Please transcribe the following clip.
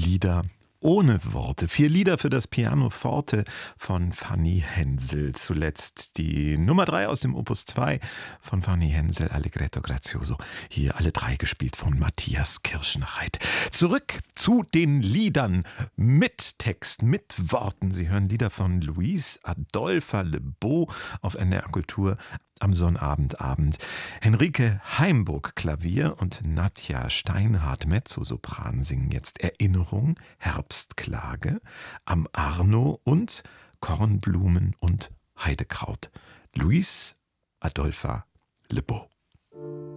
Lieder ohne Worte. 4 Lieder für das Pianoforte von Fanny Hensel. Zuletzt die Nummer 3 aus dem Opus 2 von Fanny Hensel, Allegretto Grazioso. Hier alle 3 gespielt von Matthias Kirschenreit. Zurück zu den Liedern mit Text, mit Worten. Sie hören Lieder von Louise Adolpha Lebeau auf NDR Kultur am Sonnabendabend. Henrike Heimburg Klavier und Nadja Steinhardt Mezzosopran singen jetzt Erinnerung, Herbstklage, Am Arno und Kornblumen und Heidekraut. Louise Adolpha Lebeau.